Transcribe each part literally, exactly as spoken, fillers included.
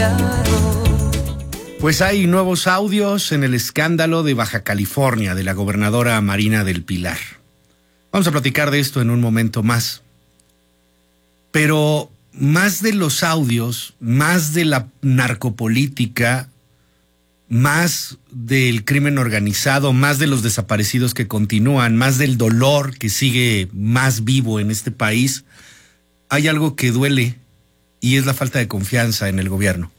Pues hay nuevos audios en el escándalo de Baja California de la gobernadora Marina del Pilar. Vamos a platicar de esto en un momento más. Pero más de los audios, más de la narcopolítica, más del crimen organizado, más de los desaparecidos que continúan, más del dolor que sigue más vivo en este país, hay algo que duele y es la falta de confianza en el gobierno.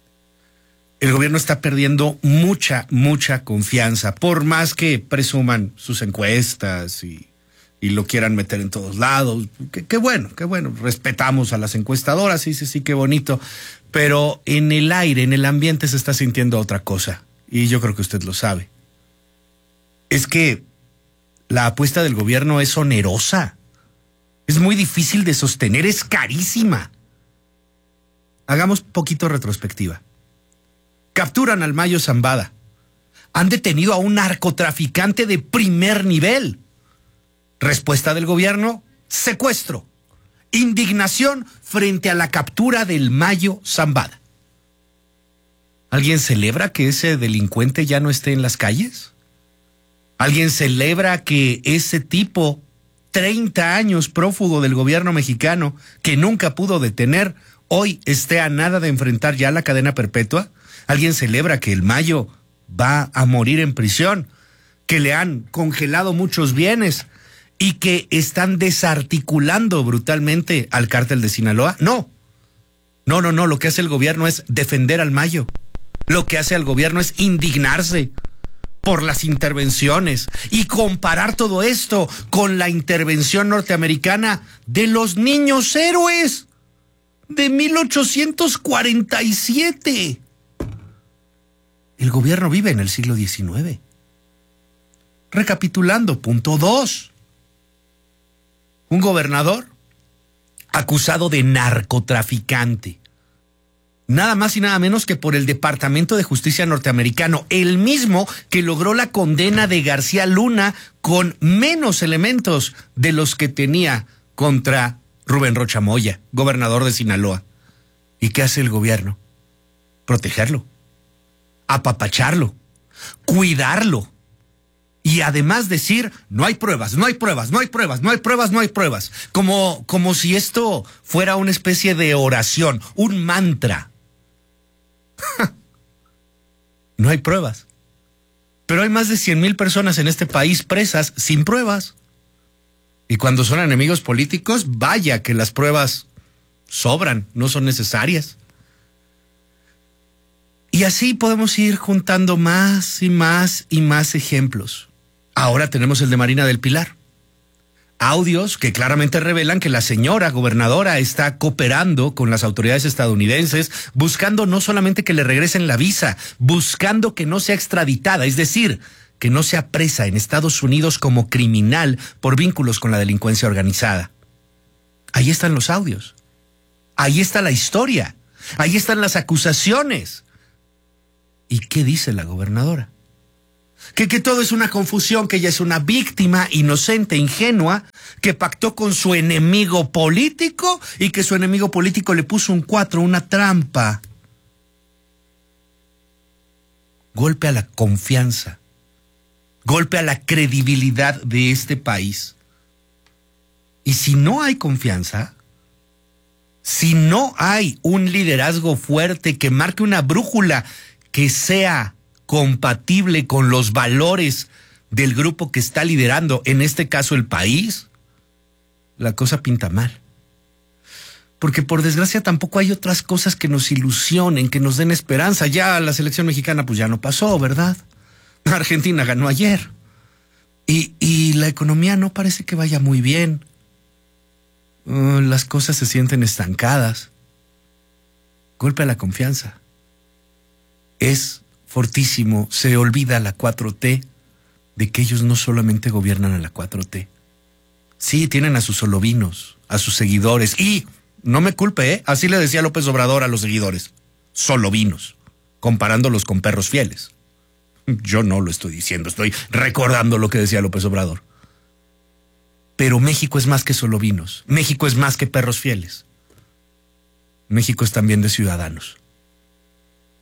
El gobierno está perdiendo mucha, mucha confianza, por más que presuman sus encuestas y, y lo quieran meter en todos lados. Qué, qué bueno, qué bueno. Respetamos a las encuestadoras, sí, sí, sí, qué bonito. Pero en el aire, en el ambiente se está sintiendo otra cosa. Y yo creo que usted lo sabe. Es que la apuesta del gobierno es onerosa. Es muy difícil de sostener, es carísima. Hagamos poquito retrospectiva. Capturan al Mayo Zambada. Han detenido a un narcotraficante de primer nivel. Respuesta del gobierno: secuestro. Indignación frente a la captura del Mayo Zambada. ¿Alguien celebra que ese delincuente ya no esté en las calles? ¿Alguien celebra que ese tipo, treinta años prófugo del gobierno mexicano, que nunca pudo detener, hoy esté a nada de enfrentar ya la cadena perpetua? ¿Alguien celebra que el Mayo va a morir en prisión, que le han congelado muchos bienes y que están desarticulando brutalmente al cártel de Sinaloa? No, no, no, no, lo que hace el gobierno es defender al Mayo. Lo que hace el gobierno es indignarse por las intervenciones y comparar todo esto con la intervención norteamericana de los niños héroes de mil ochocientos cuarenta y siete. El gobierno vive en el siglo diecinueve. Recapitulando, punto dos. Un gobernador acusado de narcotraficante. Nada más y nada menos que por el Departamento de Justicia norteamericano, el mismo que logró la condena de García Luna con menos elementos de los que tenía contra Rubén Rocha Moya, gobernador de Sinaloa. ¿Y qué hace el gobierno? Protegerlo, apapacharlo, cuidarlo. Y además decir, no hay pruebas, no hay pruebas, no hay pruebas, no hay pruebas, no hay pruebas. Como, como si esto fuera una especie de oración, un mantra. No hay pruebas. Pero hay más de cien mil personas en este país presas sin pruebas. Y cuando son enemigos políticos, vaya que las pruebas sobran, no son necesarias. Y así podemos ir juntando más y más y más ejemplos. Ahora tenemos el de Marina del Pilar. Audios que claramente revelan que la señora gobernadora está cooperando con las autoridades estadounidenses, buscando no solamente que le regresen la visa, buscando que no sea extraditada, es decir, que no sea presa en Estados Unidos como criminal por vínculos con la delincuencia organizada. Ahí están los audios. Ahí está la historia. Ahí están las acusaciones. ¿Y qué dice la gobernadora? Que, que todo es una confusión, que ella es una víctima inocente, ingenua, que pactó con su enemigo político y que su enemigo político le puso un cuatro, una trampa. Golpe a la confianza, golpe a la credibilidad de este país. Y si no hay confianza, si no hay un liderazgo fuerte que marque una brújula que sea compatible con los valores del grupo que está liderando, en este caso el país, la cosa pinta mal. Porque por desgracia tampoco hay otras cosas que nos ilusionen, que nos den esperanza. Ya la selección mexicana pues ya no pasó, ¿verdad? Argentina ganó ayer. Y, y la economía no parece que vaya muy bien. Uh, las cosas se sienten estancadas. Golpe a la confianza. Es fortísimo, se olvida la cuatro T, de que ellos no solamente gobiernan a la cuatro T. Sí, tienen a sus solovinos, a sus seguidores, y no me culpe, ¿eh? Así le decía López Obrador a los seguidores, solovinos, comparándolos con perros fieles. Yo no lo estoy diciendo, estoy recordando lo que decía López Obrador. Pero México es más que solovinos, México es más que perros fieles. México es también de ciudadanos.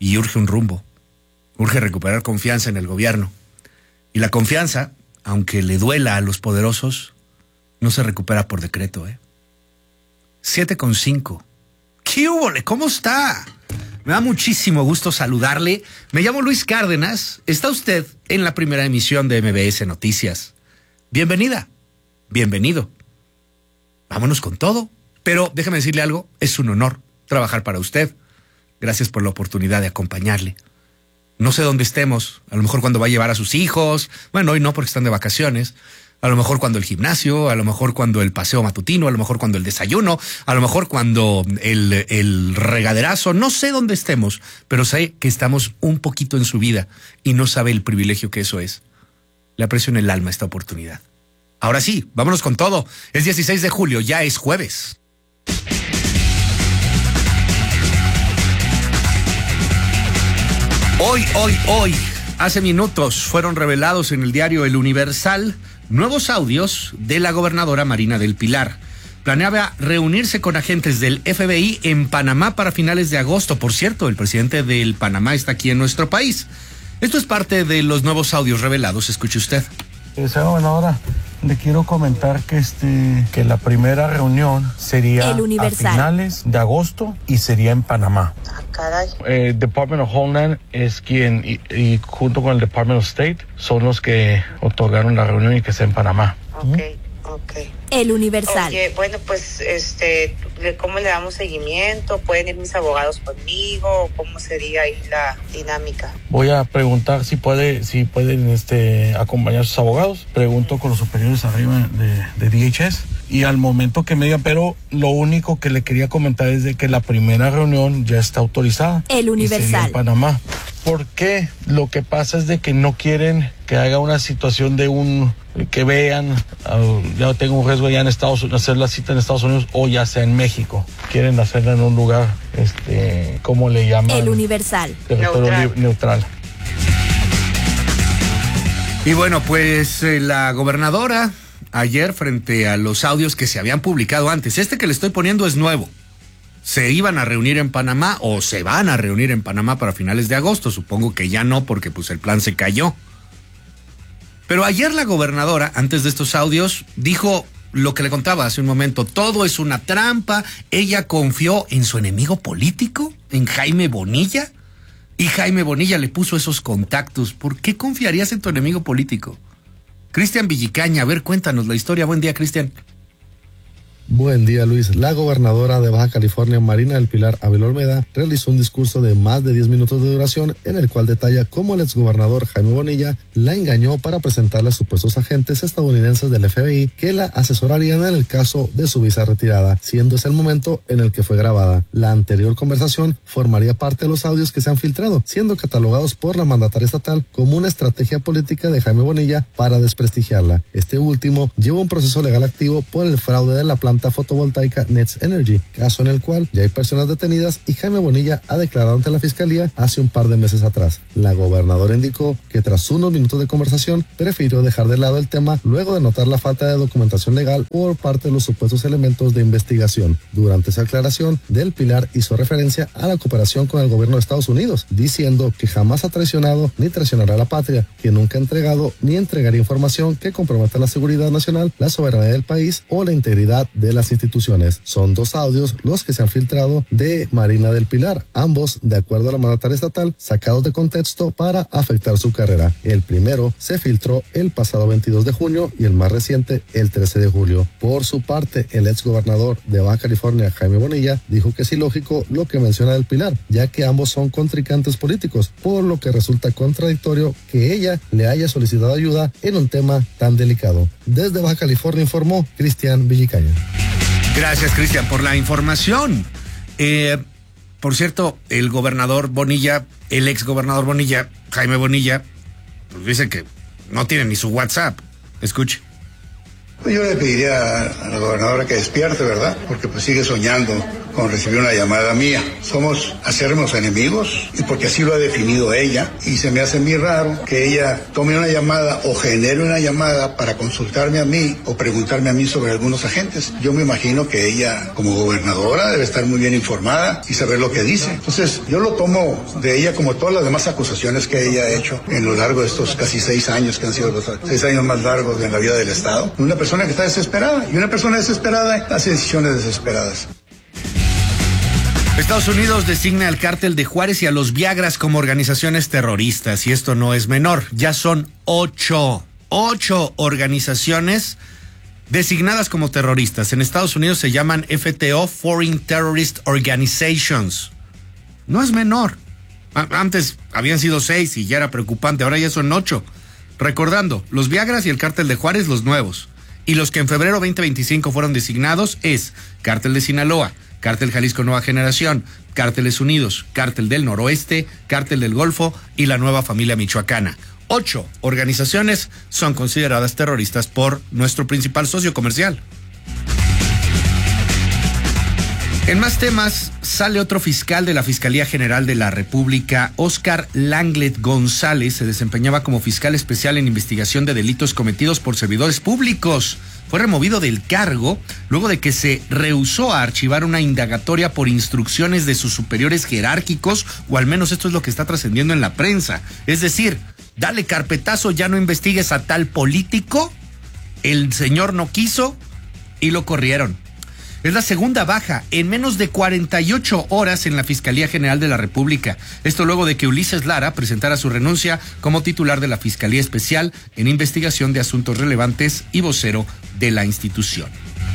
y urge un rumbo. Urge recuperar confianza en el gobierno. Y la confianza, aunque le duela a los poderosos, no se recupera por decreto, ¿eh? siete con cinco. ¿Qué hubo? ¿Cómo está? Me da muchísimo gusto saludarle. Me llamo Luis Cárdenas. Está usted en la primera emisión de M B S Noticias. Bienvenida. Bienvenido. Vámonos con todo. Pero déjame decirle algo. Es un honor trabajar para usted. Gracias por la oportunidad de acompañarle. No sé dónde estemos. A lo mejor cuando va a llevar a sus hijos. Bueno, hoy no porque están de vacaciones. A lo mejor cuando el gimnasio, a lo mejor cuando el paseo matutino, a lo mejor cuando el desayuno, a lo mejor cuando el, el regaderazo. No sé dónde estemos, pero sé que estamos un poquito en su vida y no sabe el privilegio que eso es. Le aprecio en el alma esta oportunidad. Ahora sí, vámonos con todo. Es dieciséis de julio, ya es jueves. Hoy, hoy, hoy, hace minutos fueron revelados en el diario El Universal nuevos audios de la gobernadora Marina del Pilar. Planeaba reunirse con agentes del F B I en Panamá para finales de agosto. Por cierto, el presidente del Panamá está aquí en nuestro país. Esto es parte de los nuevos audios revelados. Escuche usted. Señora gobernadora, le quiero comentar que este que la primera reunión sería a finales de agosto y sería en Panamá. Ah, caray. El Department of Homeland es quien, y, y junto con el Department of State, son los que otorgaron la reunión y que sea en Panamá. Ok, ¿Mm? ok. El Universal. Oye, bueno, pues, este, ¿cómo le damos seguimiento? ¿Pueden ir mis abogados conmigo? ¿Cómo sería ahí la dinámica? Voy a preguntar si puede, si pueden, este, acompañar a sus abogados. Pregunto con los superiores arriba de, de D H S. Y al momento que me digan, pero lo único que le quería comentar es de que la primera reunión ya está autorizada. El Universal. Y sería en Panamá. ¿Por qué? Lo que pasa es de que no quieren que haga una situación de un, que vean, uh, ya tengo un riesgo ya en Estados Unidos, hacer la cita en Estados Unidos o ya sea en México. Quieren hacerla en un lugar, este, ¿cómo le llaman? El Universal. Territorio neutral. neutral. Y bueno, pues eh, la gobernadora ayer, frente a los audios que se habían publicado antes, este que le estoy poniendo es nuevo. Se iban a reunir en Panamá o se van a reunir en Panamá para finales de agosto. Supongo que ya no, porque pues el plan se cayó. Pero ayer la gobernadora, antes de estos audios, dijo lo que le contaba hace un momento. Todo es una trampa. Ella confió en su enemigo político, en Jaime Bonilla. Y Jaime Bonilla le puso esos contactos. ¿Por qué confiarías en tu enemigo político? Cristian Villicaña, a ver, cuéntanos la historia. Buen día, Cristian. Buen día, Luis. La gobernadora de Baja California, Marina del Pilar Ávila Olmeda, realizó un discurso de más de diez minutos de duración en el cual detalla cómo el exgobernador Jaime Bonilla la engañó para presentarle a supuestos agentes estadounidenses del F B I que la asesorarían en el caso de su visa retirada, siendo ese el momento en el que fue grabada. La anterior conversación formaría parte de los audios que se han filtrado, siendo catalogados por la mandataria estatal como una estrategia política de Jaime Bonilla para desprestigiarla. Este último lleva un proceso legal activo por el fraude de la planta fotovoltaica Nets Energy, caso en el cual ya hay personas detenidas y Jaime Bonilla ha declarado ante la fiscalía hace un par de meses atrás. La gobernadora indicó que tras unos minutos de conversación prefirió dejar de lado el tema luego de notar la falta de documentación legal por parte de los supuestos elementos de investigación. Durante esa aclaración, Del Pilar hizo referencia a la cooperación con el gobierno de Estados Unidos, diciendo que jamás ha traicionado ni traicionará a la patria, que nunca ha entregado ni entregará información que comprometa la seguridad nacional, la soberanía del país o la integridad de las instituciones. Son dos audios los que se han filtrado de Marina del Pilar, ambos, de acuerdo a la mandataria estatal, sacados de contexto para afectar su carrera. El primero se filtró el pasado veintidós de junio y el más reciente el trece de julio. Por su parte, el ex gobernador de Baja California, Jaime Bonilla, dijo que es ilógico lo que menciona del Pilar, ya que ambos son contrincantes políticos, por lo que resulta contradictorio que ella le haya solicitado ayuda en un tema tan delicado. Desde Baja California informó Cristian Villicaña. Gracias, Cristian, por la información. Eh, por cierto, el gobernador Bonilla, el ex gobernador Bonilla, Jaime Bonilla, pues dice que no tiene ni su WhatsApp. Escuche. Pues yo le pediría a la gobernadora que despierte, ¿verdad? Porque pues sigue soñando cuando recibió una llamada mía. Somos acérrimos enemigos y porque así lo ha definido ella, y se me hace muy raro que ella tome una llamada o genere una llamada para consultarme a mí o preguntarme a mí sobre algunos agentes. Yo me imagino que ella, como gobernadora, debe estar muy bien informada y saber lo que dice. Entonces, yo lo tomo de ella como todas las demás acusaciones que ella ha hecho en lo largo de estos casi seis años, que han sido los seis años más largos en la vida del Estado. Una persona que está desesperada, y una persona desesperada hace decisiones desesperadas. Estados Unidos designa al cártel de Juárez y a los Viagras como organizaciones terroristas, y esto no es menor. Ya son ocho, ocho organizaciones designadas como terroristas. En Estados Unidos se llaman F T O, Foreign Terrorist Organizations. No es menor. Antes habían sido seis y ya era preocupante, ahora ya son ocho. Recordando, los Viagras y el cártel de Juárez, los nuevos. Y los que en febrero veinte veinticinco fueron designados es Cártel de Sinaloa, Cártel Jalisco Nueva Generación, Cárteles Unidos, Cártel del Noroeste, Cártel del Golfo y la Nueva Familia Michoacana. Ocho organizaciones son consideradas terroristas por nuestro principal socio comercial. En más temas, sale otro fiscal de la Fiscalía General de la República. Óscar Langlet González se desempeñaba como fiscal especial en investigación de delitos cometidos por servidores públicos. Fue removido del cargo luego de que se rehusó a archivar una indagatoria por instrucciones de sus superiores jerárquicos, o al menos esto es lo que está trascendiendo en la prensa. Es decir, dale carpetazo, ya no investigues a tal político. El señor no quiso y lo corrieron. Es la segunda baja en menos de cuarenta y ocho horas en la Fiscalía General de la República. Esto luego de que Ulises Lara presentara su renuncia como titular de la Fiscalía Especial en Investigación de Asuntos Relevantes y vocero de la institución.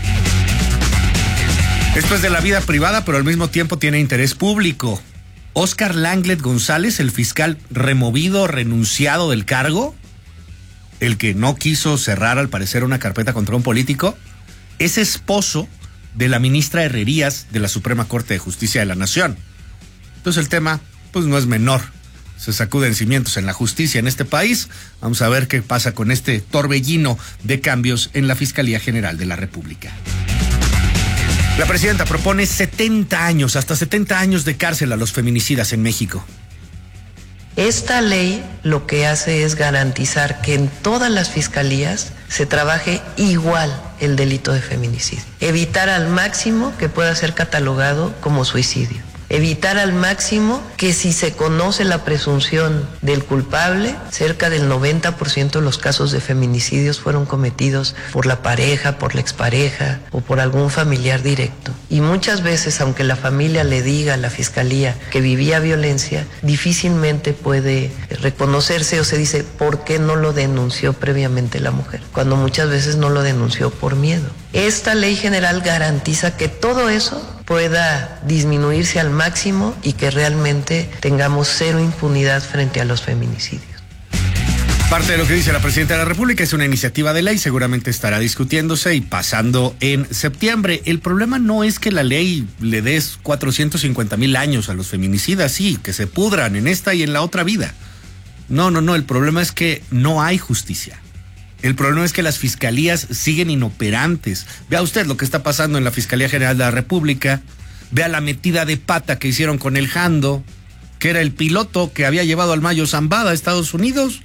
Esto es de la vida privada, pero al mismo tiempo tiene interés público. Óscar Langlet González, el fiscal removido, renunciado del cargo, el que no quiso cerrar al parecer una carpeta contra un político, es esposo de la ministra Herrerías de la Suprema Corte de Justicia de la Nación. Entonces el tema, pues no es menor. Se sacuden cimientos en la justicia en este país. Vamos a ver qué pasa con este torbellino de cambios en la Fiscalía General de la República. La presidenta propone setenta años, hasta setenta años de cárcel a los feminicidas en México. Esta ley lo que hace es garantizar que en todas las fiscalías se trabaje igual el delito de feminicidio. Evitar al máximo que pueda ser catalogado como suicidio. Evitar al máximo que si se conoce la presunción del culpable, cerca del noventa por ciento de los casos de feminicidios fueron cometidos por la pareja, por la expareja o por algún familiar directo. Y muchas veces, aunque la familia le diga a la fiscalía que vivía violencia, difícilmente puede reconocerse o se dice ¿por qué no lo denunció previamente la mujer? Cuando muchas veces no lo denunció por miedo. Esta ley general garantiza que todo eso pueda disminuirse al máximo y que realmente tengamos cero impunidad frente a los feminicidios. Parte de lo que dice la presidenta de la República es una iniciativa de ley, seguramente estará discutiéndose y pasando en septiembre. El problema no es que la ley le des cuatrocientos cincuenta mil años a los feminicidas, sí, que se pudran en esta y en la otra vida. No, no, no, el problema es que no hay justicia. El problema es que las fiscalías siguen inoperantes. Vea usted lo que está pasando en la Fiscalía General de la República. Vea la metida de pata que hicieron con el Jando, que era el piloto que había llevado al Mayo Zambada a Estados Unidos.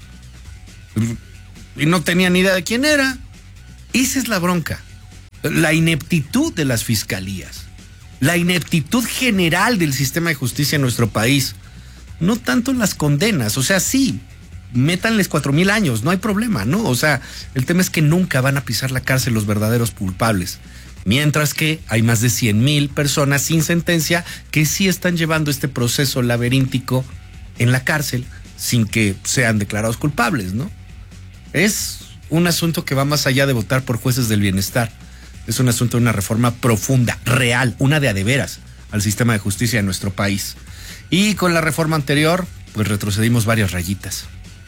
Y no tenía ni idea de quién era. Esa es la bronca. La ineptitud de las fiscalías. La ineptitud general del sistema de justicia en nuestro país. No tanto las condenas, o sea, sí, métanles cuatro mil años, no hay problema, ¿no? O sea, el tema es que nunca van a pisar la cárcel los verdaderos culpables. Mientras que hay más de cien mil personas sin sentencia que sí están llevando este proceso laberíntico en la cárcel sin que sean declarados culpables, ¿no? Es un asunto que va más allá de votar por jueces del bienestar. Es un asunto de una reforma profunda, real, una de a de veras al sistema de justicia de nuestro país. Y con la reforma anterior, pues retrocedimos varias rayitas.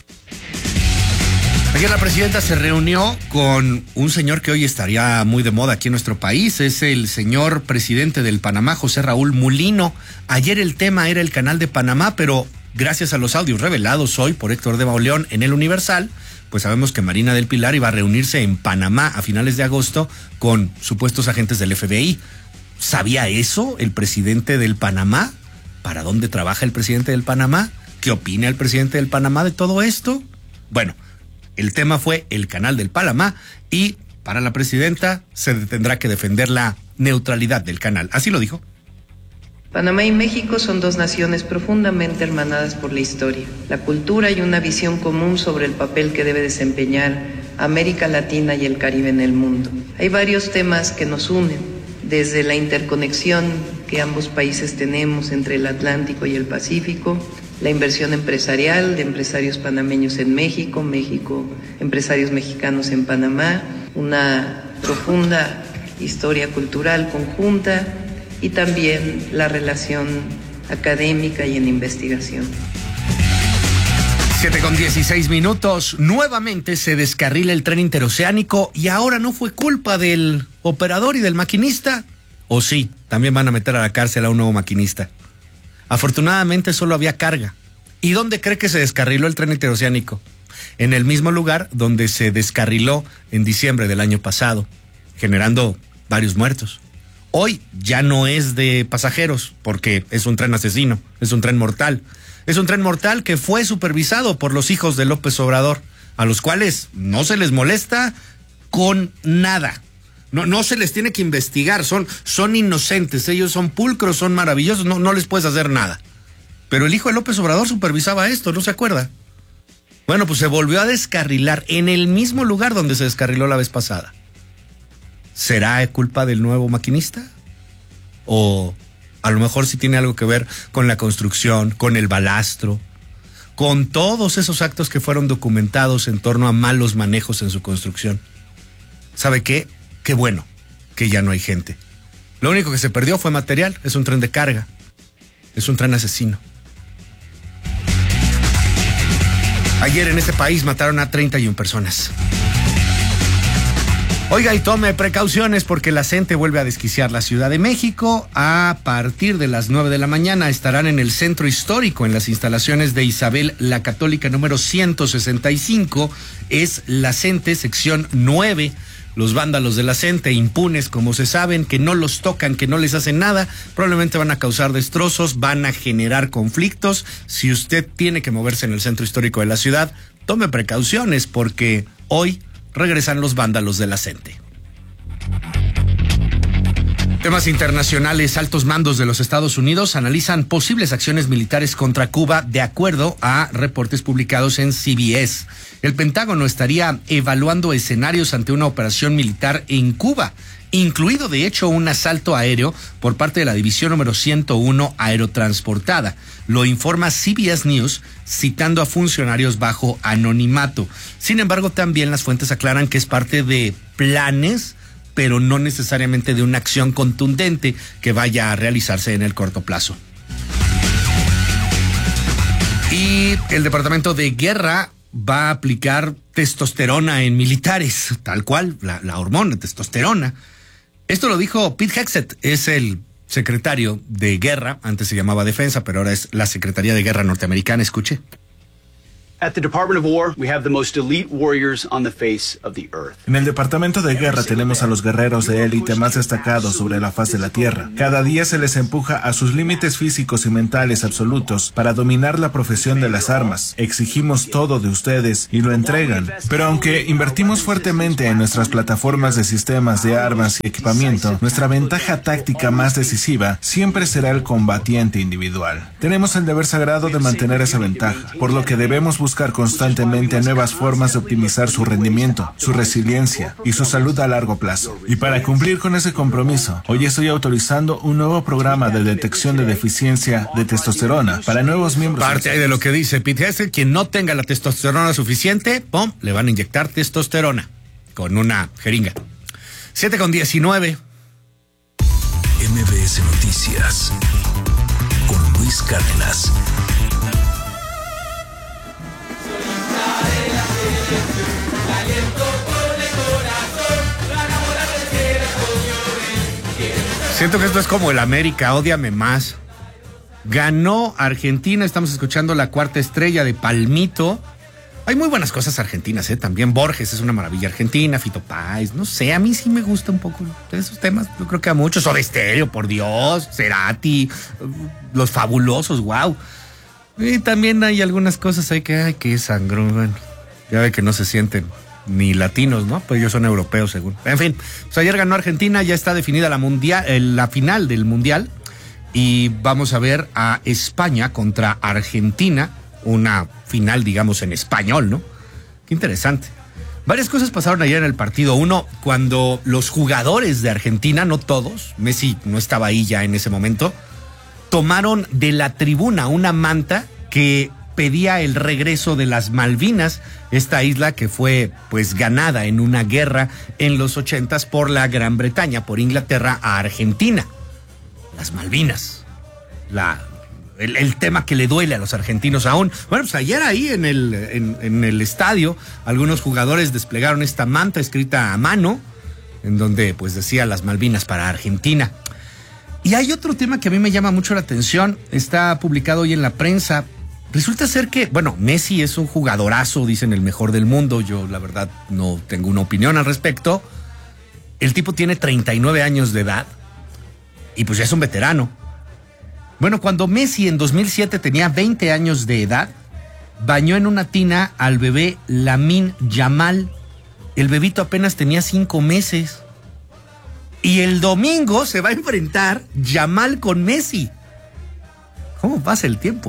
Ayer la presidenta se reunió con un señor que hoy estaría muy de moda aquí en nuestro país. Es el señor presidente del Panamá, José Raúl Mulino. Ayer el tema era el canal de Panamá, pero gracias a los audios revelados hoy por Héctor de Mauleón en El Universal, pues sabemos que Marina del Pilar iba a reunirse en Panamá a finales de agosto con supuestos agentes del F B I. ¿Sabía eso el presidente del Panamá? ¿Para dónde trabaja el presidente del Panamá? ¿Qué opina el presidente del Panamá de todo esto? Bueno, el tema fue el canal del Panamá y para la presidenta se tendrá que defender la neutralidad del canal. Así lo dijo. Panamá y México son dos naciones profundamente hermanadas por la historia, la cultura y una visión común sobre el papel que debe desempeñar América Latina y el Caribe en el mundo. Hay varios temas que nos unen, desde la interconexión que ambos países tenemos entre el Atlántico y el Pacífico, la inversión empresarial de empresarios panameños en México, México, empresarios mexicanos en Panamá, una profunda historia cultural conjunta y también la relación académica y en investigación. siete con dieciséis minutos, nuevamente se descarrila el tren interoceánico y ahora no fue culpa del operador y del maquinista. ¿O sí? También van a meter a la cárcel a un nuevo maquinista. Afortunadamente solo había carga. ¿Y dónde cree que se descarriló el tren interoceánico? En el mismo lugar donde se descarriló en diciembre del año pasado, generando varios muertos. Hoy ya no es de pasajeros, porque es un tren asesino, es un tren mortal. Es un tren mortal que fue supervisado por los hijos de López Obrador, a los cuales no se les molesta con nada. No, no se les tiene que investigar, son, son inocentes, ellos son pulcros, son maravillosos, no, no les puedes hacer nada. Pero el hijo de López Obrador supervisaba esto, ¿no se acuerda? Bueno, pues se volvió a descarrilar en el mismo lugar donde se descarriló la vez pasada. ¿Será culpa del nuevo maquinista? O a lo mejor sí tiene algo que ver con la construcción, con el balastro, con todos esos actos que fueron documentados en torno a malos manejos en su construcción. ¿Sabe qué? Qué bueno que ya no hay gente. Lo único que se perdió fue material, es un tren de carga, es un tren asesino. Ayer en este país mataron a treinta y una personas. Oiga, y tome precauciones porque la gente vuelve a desquiciar la Ciudad de México. A partir de las nueve de la mañana estarán en el centro histórico, en las instalaciones de Isabel la Católica número ciento sesenta y cinco. Es la CENTE, sección nueve. Los vándalos de la CENTE, impunes como se saben, que no los tocan, que no les hacen nada, probablemente van a causar destrozos, van a generar conflictos. Si usted tiene que moverse en el centro histórico de la ciudad, tome precauciones porque hoy regresan los vándalos de la CENTE. Temas internacionales, altos mandos de los Estados Unidos analizan posibles acciones militares contra Cuba de acuerdo a reportes publicados en C B S. El Pentágono estaría evaluando escenarios ante una operación militar en Cuba, incluido de hecho un asalto aéreo por parte de la División número ciento uno aerotransportada. Lo informa C B S News citando a funcionarios bajo anonimato. Sin embargo, también las fuentes aclaran que es parte de planes, pero no necesariamente de una acción contundente que vaya a realizarse en el corto plazo. Y el Departamento de Guerra va a aplicar testosterona en militares, tal cual, la, la hormona, testosterona. Esto lo dijo Pete Hegseth, es el secretario de Guerra, antes se llamaba Defensa, pero ahora es la Secretaría de Guerra norteamericana, escuche. At the Department of War, we have the most elite warriors on the face of the earth. En el Departamento de Guerra tenemos a los guerreros de élite más destacados sobre la faz de la Tierra. Cada día se les empuja a sus límites físicos y mentales absolutos para dominar la profesión de las armas. Exigimos todo de ustedes y lo entregan. Pero aunque invertimos fuertemente en nuestras plataformas de sistemas de armas y equipamiento, nuestra ventaja táctica más decisiva siempre será el combatiente individual. Tenemos el deber sagrado de mantener esa ventaja, por lo que debemos buscar constantemente nuevas formas de optimizar su rendimiento, su resiliencia y su salud a largo plazo. Y para cumplir con ese compromiso, hoy estoy autorizando un nuevo programa de detección de deficiencia de testosterona para nuevos miembros. Parte ahí de lo que dice Pete Hegseth, quien no tenga la testosterona suficiente, ¡pum!, le van a inyectar testosterona con una jeringa. siete con diecinueve. M B S Noticias con Luis Cárdenas. Siento que esto es como el América, ódiame más. Ganó Argentina, estamos escuchando la cuarta estrella de Palmito. Hay muy buenas cosas argentinas, ¿eh? También Borges es una maravilla argentina, Fito Páez, no sé, a mí sí me gusta un poco de esos temas. Yo creo que a muchos, Soda Stereo, por Dios, Cerati, Los Fabulosos, wow. Y también hay algunas cosas ahí que, ay, que sangrón, bueno, ya ve que no se sienten ni latinos, ¿no? Pues ellos son europeos, según. En fin, pues ayer ganó Argentina, ya está definida la mundial, eh, la final del mundial, y vamos a ver a España contra Argentina, una final, digamos, en español, ¿no? Qué interesante. Varias cosas pasaron ayer en el partido. Uno, cuando los jugadores de Argentina, no todos, Messi no estaba ahí ya en ese momento, tomaron de la tribuna una manta que pedía el regreso de las Malvinas, esta isla que fue pues ganada en una guerra en los ochentas por la Gran Bretaña, por Inglaterra a Argentina. Las Malvinas. La, el, el tema que le duele a los argentinos aún. Bueno, pues ayer ahí en el, en, en el estadio, algunos jugadores desplegaron esta manta escrita a mano, en donde pues decía las Malvinas para Argentina. Y hay otro tema que a mí me llama mucho la atención, está publicado hoy en la prensa. Resulta ser que, bueno, Messi es un jugadorazo, dicen el mejor del mundo. Yo, la verdad, no tengo una opinión al respecto. El tipo tiene treinta y nueve años de edad y pues ya es un veterano. Bueno, cuando Messi en dos mil siete tenía veinte años de edad, bañó en una tina al bebé Lamine Yamal. El bebito apenas tenía cinco meses. Y el domingo se va a enfrentar Yamal con Messi. ¿Cómo pasa el tiempo?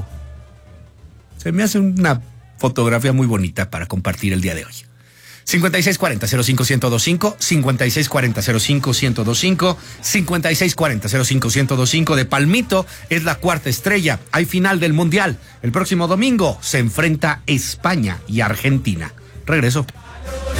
Se me hace una fotografía muy bonita para compartir el día de hoy. cincuenta y seis cuarenta cero cinco uno cero cinco, cincuenta y seis cuarenta cero cinco uno cero cinco, cincuenta y seis cuarenta cero cinco uno cero cinco. De Palmito es la cuarta estrella. Hay final del Mundial. El próximo domingo se enfrenta España y Argentina. Regreso.